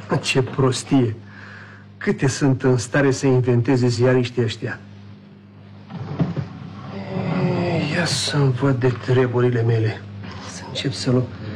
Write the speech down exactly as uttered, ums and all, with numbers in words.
Ce prostie! Câte sunt în stare să inventeze ziariștii ăștia? Ia să-mi văd de treburile mele. Să încep să luăm